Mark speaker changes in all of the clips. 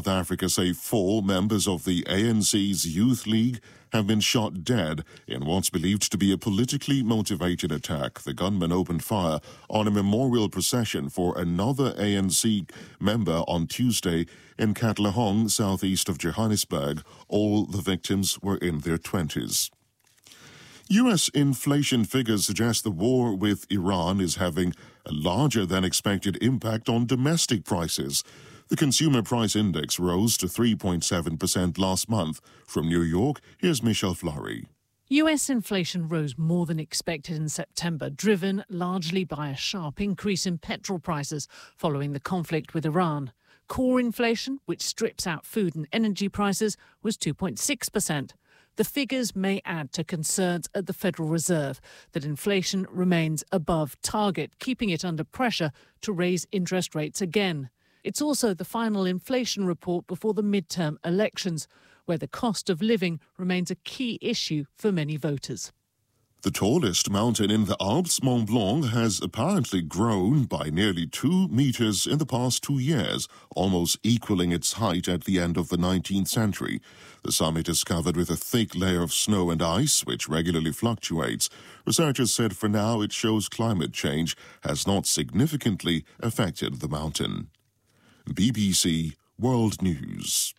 Speaker 1: South Africa say 4 members of the ANC's Youth League have been shot dead in what's believed to be a politically motivated attack. The gunman opened fire on a memorial procession for another ANC member on Tuesday in Katlehong, southeast of Johannesburg. All the victims were in their 20s. U.S. inflation figures suggest the war with Iran is having a larger than expected impact on domestic prices. The Consumer Price Index rose to 3.7% last month. From New York, here's Michelle Fleury.
Speaker 2: US inflation rose more than expected in September, driven largely by a sharp increase in petrol prices following the conflict with Iran. Core inflation, which strips out food and energy prices, was 2.6%. The figures may add to concerns at the Federal Reserve that inflation remains above target, keeping it under pressure to raise interest rates again. It's also the final inflation report before the midterm elections, where the cost of living remains a key issue for many voters.
Speaker 1: The tallest mountain in the Alps, Mont Blanc, has apparently grown by nearly 2 meters in the past 2 years, almost equaling its height at the end of the 19th century. The summit is covered with a thick layer of snow and ice, which regularly fluctuates. Researchers said for now it shows climate change has not significantly affected the mountain. BBC World News.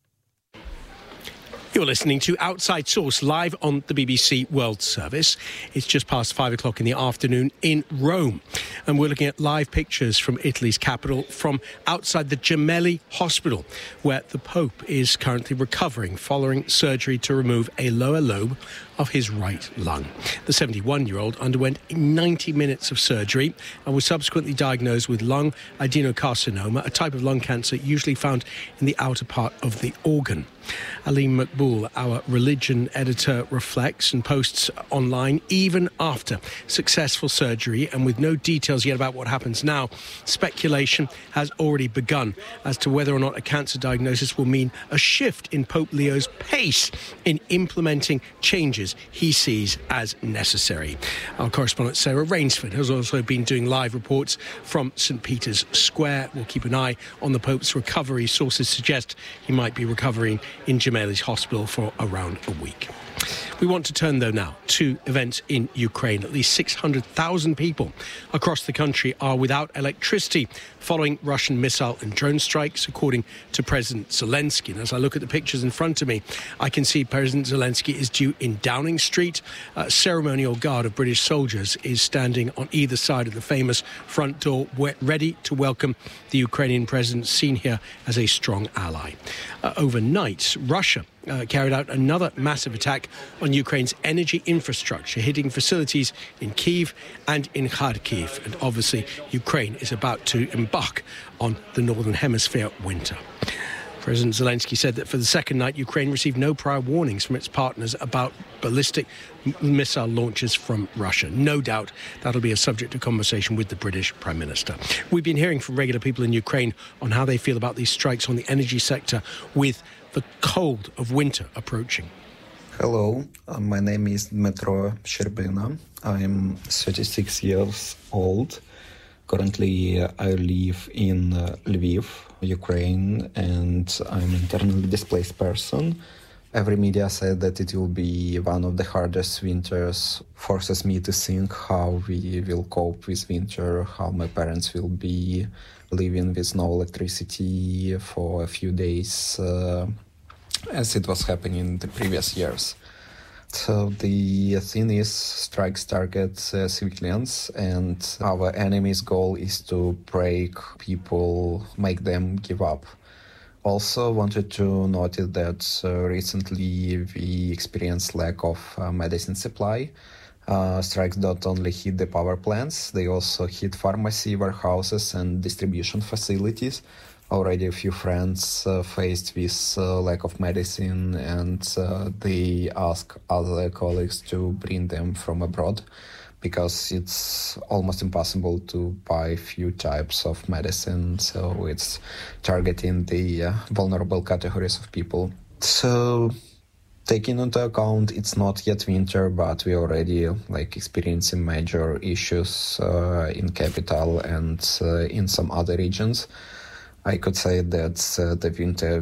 Speaker 3: You're listening to Outside Source live on the BBC World Service. It's just past 5 o'clock in the afternoon in Rome. And we're looking at live pictures from Italy's capital from outside the Gemelli Hospital, where the Pope is currently recovering following surgery to remove a lower lobe of his right lung. The 71-year-old underwent 90 minutes of surgery and was subsequently diagnosed with lung adenocarcinoma, a type of lung cancer usually found in the outer part of the organ. Alim Makboul, our religion editor, reflects and posts online even after successful surgery, and with no details yet about what happens now, speculation has already begun as to whether or not a cancer diagnosis will mean a shift in Pope Leo's pace in implementing changes he sees as necessary. Our correspondent Sarah Rainsford has also been doing live reports from St. Peter's Square. We'll keep an eye on the Pope's recovery. Sources suggest he might be recovering in Gemelli's hospital for around a week. We want to turn, though, now to events in Ukraine. At least 600,000 people across the country are without electricity following Russian missile and drone strikes, according to President Zelensky. And as I look at the pictures in front of me, I can see President Zelensky is due in Downing Street. A ceremonial guard of British soldiers is standing on either side of the famous front door, ready to welcome the Ukrainian president, seen here as a strong ally. Overnight, Russia carried out another massive attack on Ukraine's energy infrastructure, hitting facilities in Kyiv and in Kharkiv. And obviously, Ukraine is about to embark on the Northern Hemisphere winter. President Zelensky said that for the second night, Ukraine received no prior warnings from its partners about ballistic missile launches from Russia. No doubt that'll be a subject of conversation with the British Prime Minister. We've been hearing from regular people in Ukraine on how they feel about these strikes on the energy sector with the cold of winter approaching.
Speaker 4: Hello, my name is Dmytro Sherbina. I'm 36 years old. Currently, I live in Lviv, Ukraine, and I'm an internally displaced person. Every media said that it will be one of the hardest winters. Forces me to think how we will cope with winter, how my parents will be living with no electricity for a few days, as it was happening in the previous years. So the thing is, strikes target civilians, and our enemy's goal is to break people, make them give up. Also wanted to note that recently we experienced lack of medicine supply. Strikes don't only hit the power plants, they also hit pharmacy, warehouses and distribution facilities. Already a few friends faced with lack of medicine, and they ask other colleagues to bring them from abroad because it's almost impossible to buy few types of medicine, so it's targeting the vulnerable categories of people. So taking into account it's not yet winter, but we already experiencing major issues in capital and in some other regions. I could say that the winter